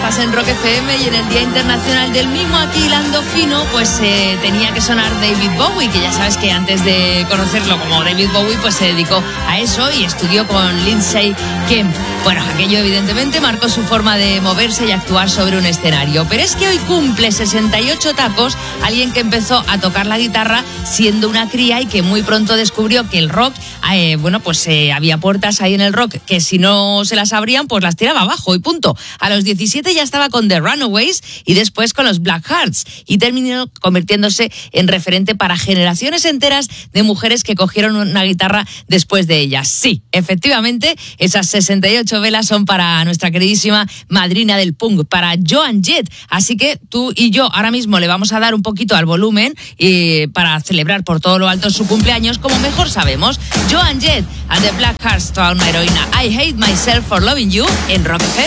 estás en Rock FM y en el Día Internacional del Mimo, aquí hilando fino, pues tenía que sonar David Bowie, que ya sabes que antes de conocerlo como David Bowie, pues se dedicó a eso y estudió con Lindsay Kemp. Bueno, aquello evidentemente marcó su forma de moverse y actuar sobre un escenario. Pero es que hoy cumple 68 tacos alguien que empezó a tocar la guitarra siendo una cría y que muy pronto descubrió que el rock, había puertas ahí en el rock que si no se las abrían, pues las tiraba abajo y punto. A los 17 ya estaba con The Runaways y después con los Blackhearts y terminó convirtiéndose en referente para generaciones enteras de mujeres que cogieron una guitarra después de ellas. Sí, efectivamente, esas 68 velas son para nuestra queridísima madrina del punk, para Joan Jett. Así que tú y yo ahora mismo le vamos a dar un poquito al volumen para celebrar por todo lo alto su cumpleaños, como mejor sabemos. Joan Jett and the Blackhearts, toda una heroína. I Hate Myself for Loving You en Rock FM.